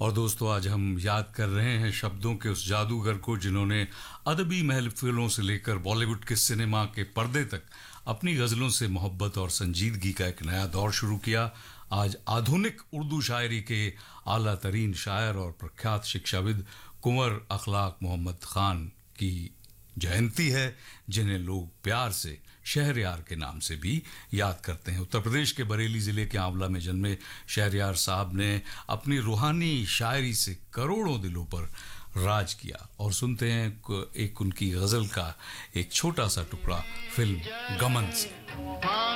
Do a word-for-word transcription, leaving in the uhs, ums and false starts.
और दोस्तों, आज हम याद कर रहे हैं शब्दों के उस जादूगर को जिन्होंने अदबी महफिलों से लेकर बॉलीवुड के सिनेमा के पर्दे तक अपनी गज़लों से मोहब्बत और संजीदगी का एक नया दौर शुरू किया। आज आधुनिक उर्दू शायरी के आला तरीन शायर और प्रख्यात शिक्षाविद कुंवर अखलाक मोहम्मद खान की जयंती है, जिन्हें लोग प्यार से शहरयार के नाम से भी याद करते हैं। उत्तर प्रदेश के बरेली ज़िले के आंवला में जन्मे शहरयार साहब ने अपनी रूहानी शायरी से करोड़ों दिलों पर राज किया। और सुनते हैं एक उनकी गज़ल का एक छोटा सा टुकड़ा फिल्म गमन से।